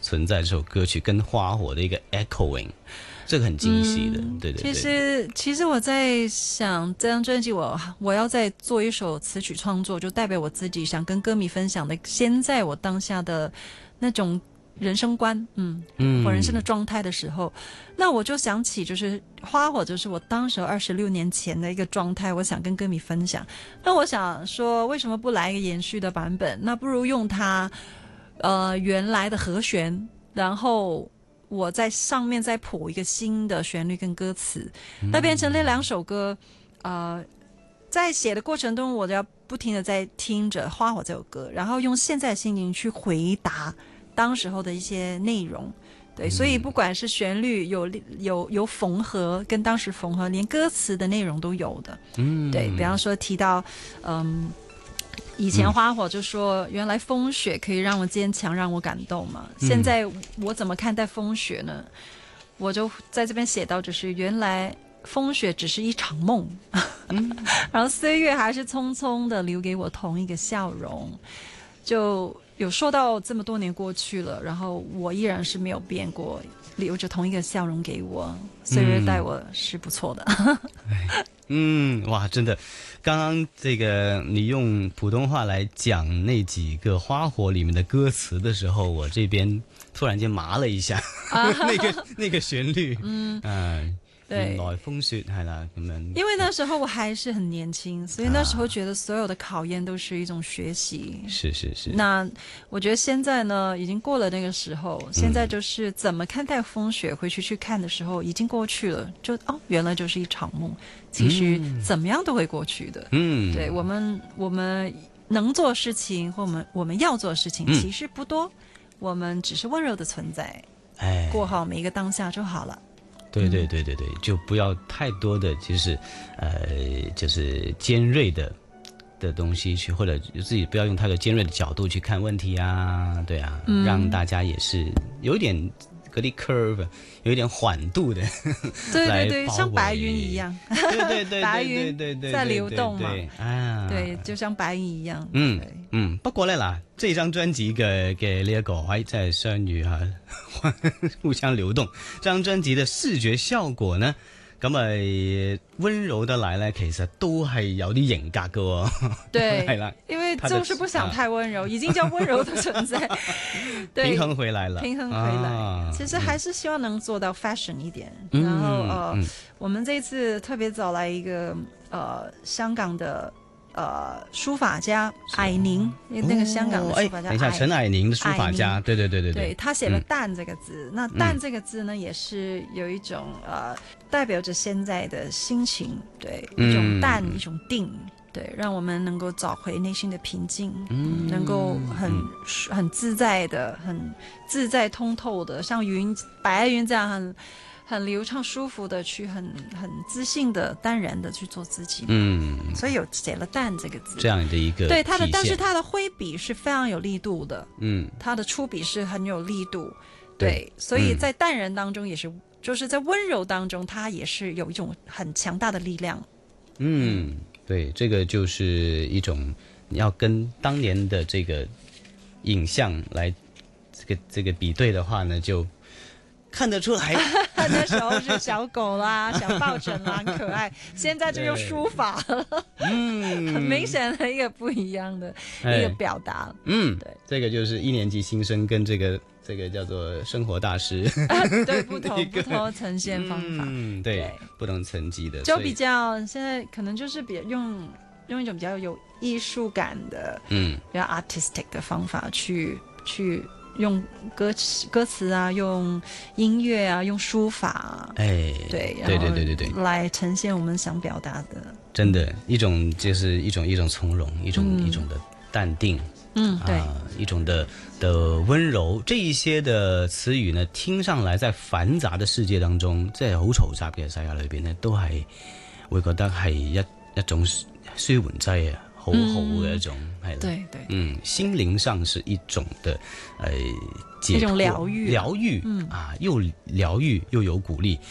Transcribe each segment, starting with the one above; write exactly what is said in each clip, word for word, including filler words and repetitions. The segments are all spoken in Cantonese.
存在这首歌曲跟花火的一个 echoing， 这个很惊喜的，嗯、对对对。 其实其实我在想，这张专辑我我要再做一首词曲创作，就代表我自己想跟歌迷分享的，现在我当下的那种人生观，嗯，我人生的状态的时候，嗯、那我就想起，就是花火，就是我当时二十六年前的一个状态，我想跟歌迷分享。那我想说，为什么不来一个延续的版本？那不如用它，呃，原来的和弦，然后我在上面再谱一个新的旋律跟歌词，嗯、那变成那两首歌，呃，在写的过程中，我就要不停的在听着花火这首歌，然后用现在的心情去回答当时候的一些内容，对，所以不管是旋律有有有缝合，跟当时缝合，连歌词的内容都有的，嗯，对，比方说提到，嗯，以前花火就说，原来风雪可以让我坚强，让我感动嘛，嗯、现在我怎么看待风雪呢？我就在这边写到，就是原来风雪只是一场梦，嗯、然后岁月还是匆匆的留给我同一个笑容，就有说到这么多年过去了，然后我依然是没有变过，留着同一个笑容给我，岁月待我是不错的。 嗯，哇，真的，刚刚这个你用普通话来讲那几个花火里面的歌词的时候，我这边突然间麻了一下，啊、那个那个旋律，嗯啊。原來風雪係啦咁樣， 因為那時候我還是很年輕，所以那時候覺得所有的考驗都是一種學習。 是是是。 那我覺得現在呢，已經過了那個時候，現在就是怎麼看待風雪，回去去看的時候已經過去了，就哦，原來就是一場夢。其實怎麼樣都會過去的。嗯，對，我們我們能做的事情或我們我們要做的事情其實不多，嗯、我們只是溫柔的存在，哎，過好每一個當下就好了。 对对对对对，就不要太多的就是，呃，就是尖锐的的东西去，或者自己不要用太多尖锐的角度去看问题啊，对啊，嗯、让大家也是有一点嗰啲 curve， 有一点缓度的， 对对对，像白云一样， 对对对， 白云在流动嘛， 啊， 对，就像白云一样， 嗯嗯。不過咧嗱，這張專輯嘅嘅呢一個喺即係相遇吓，互相流動。這張專輯嘅視覺效果呢，咁咪温柔得來咧，其實都係有啲型格嘅喎。 對， 係啦， 因為就是不想太温柔，已經叫温柔的存在，對， 平衡回來了， 平衡回來。啊、其實還是希望能做到 fashion 一點。嗯、然後呃、嗯，我們這一次特別找來一個呃香港的。呃，書法家靄寧，那個香港的書法家， 等一下，陳靄寧的書法家，對對對對對，他寫了淡這個字，那淡這個字呢，也是有一種呃，代表着現在的心情，對，一種淡，一種定，對，讓我們能夠找回內心的平靜，嗯，能夠很很自在的，很自在通透的，像雲白雲這樣很。很流暢舒服的去很很自信的淡然的去做自己，嗯，所以有寫了淡這個字， 這樣的一個對他的，但是他的揮筆是非常有力度的，嗯，他的出筆是很有力度，對，對所以在淡然當中也是，嗯、就是在溫柔當中，他也是有一種很強大的力量， 嗯，對，這個就是一種你要跟當年的這個影像來這個這個比對的話呢，就。看得出來， 那時候是小狗啦，小抱枕啦，很可愛。現在就用書法了，嗯，很明顯的一個不一樣的一個表達。 嗯，對，這個就是一年級新生跟這個這個叫做生活大師， 啊、對，不同不同呈現方法， 嗯，對，對不同層級的， 就比較現在可能就是比用用一種比較有藝術感的，嗯，比較 artistic 的方法去去。用歌詞歌詞啊，用音樂啊，用書法啊，哎，對， 對對對對對， 來呈現我們想表達的。 真的，一種就是一種一種從容，一種、嗯、一種的淡定， 嗯，對， 啊、一種的的溫柔，這一些的詞語呢，聽上來在繁雜的世界當中，即係好嘈雜嘅世界裏邊呢，都係會覺得係一一種舒緩劑啊。好好嘅一種係啦， 對對， 嗯，心靈上是一種的，誒， 一種療癒， 療癒，嗯啊，又療癒又有鼓勵，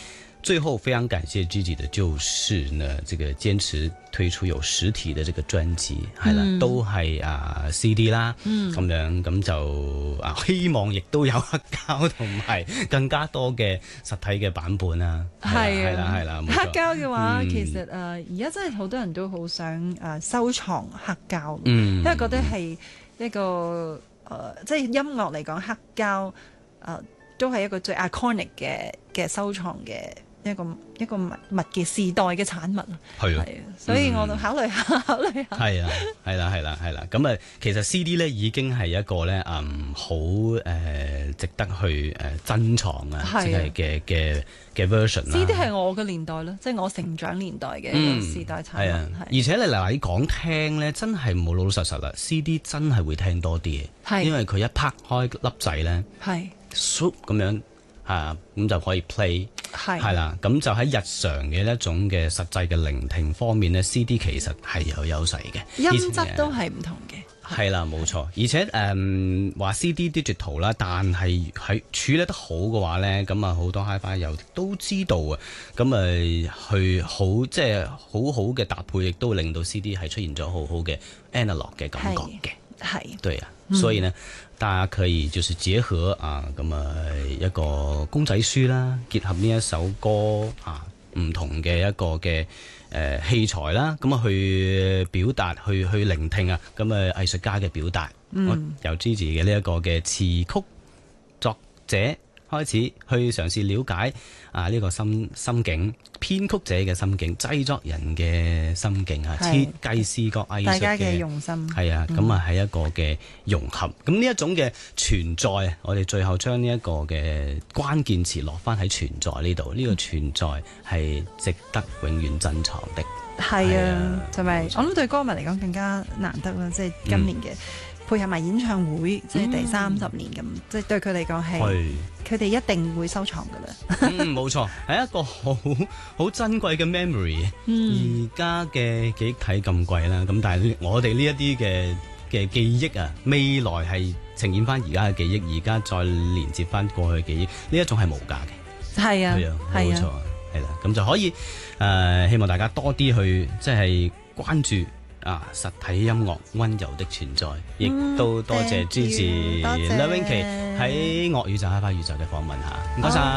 最後非常感謝 Gigi 的就是呢，這個堅持推出有實體的這個專輯，係啦、嗯，都係啊 C D 啦，咁、嗯、樣咁就啊希望亦都有黑膠同埋更加多嘅實體嘅版本啦。係啊，係啦，黑膠嘅話，嗯、其實誒而家真係好多人都好想誒、呃、收藏黑膠，嗯、因為覺得係一個誒、呃、即係音樂嚟講，黑膠誒、呃、都係一個最 iconic 嘅嘅收藏嘅。一個一個物物嘅時代嘅產物，係啊，所以我就考慮下，嗯、考慮下。係啊，係啦，係啦，係啦。咁啊，其實 C D 咧已經係一個咧，嗯，好誒、呃，值得去誒、呃、珍藏啊，即係嘅嘅嘅 version 啦。 C D 係我嘅年代咯，即係我成長年代嘅一個時代產物。係、嗯、啊， 而且你嗱，你講聽咧，真係冇老老實實啦。C D 真係會聽多啲嘅，因為佢一拍開粒掣咧，係 shoot 咁樣。啊，咁就可以 play， 係係啦，咁就喺日常嘅一種嘅實際嘅聆聽方面咧 ，C D 其實係有優勢嘅， 音質都係唔同嘅。 係啦，冇錯，而且誒話、嗯、C D digital 啦，但係喺處理得好嘅話咧，咁啊好多 Hi-Fi 友都知道啊，咁啊去好即係好好嘅搭配，亦都會令到 C D 係出現咗好好嘅 analog 嘅感覺嘅，係對啊，嗯、所以呢。大家可以就是結合啊，咁啊一個公仔書啦，結合呢一首歌啊，唔同嘅一個嘅誒、呃、器材啦，咁啊去表達，去去聆聽啊，咁啊藝術家嘅表達，嗯、我由 Gigi 嘅呢一個嘅詞曲作者開始去嘗試了解啊呢個心心境，編曲者嘅心境，製作人嘅心境啊，設計視覺藝術大家嘅用心係啊，咁啊係一個嘅融合。咁呢一種嘅存在，我哋最後將呢一個嘅關鍵詞落翻喺存在呢度，呢、這個存在係值得永遠珍藏的。 係啊，同埋我諗對歌迷嚟講更加難得啦，即係今年嘅。嗯配合埋演唱會，即係第三十年咁，嗯、即係對佢嚟講係，佢哋一定會收藏噶啦。 嗯，冇錯，係一個好好珍貴嘅 memory。而家嘅記憶體咁貴啦，咁但係我哋呢一啲嘅嘅記憶啊，未來係呈現翻而家嘅記憶，而家再連接翻過去嘅記憶，呢一種係無價嘅。係啊，冇錯，係啦，咁就可以誒、呃，希望大家多啲去即係關注。啊！實體音樂溫柔的存在，亦都多謝 Gigi 梁詠琪喺樂宇宙 Hi-Fi 宇宙嘅訪問吓，唔該晒。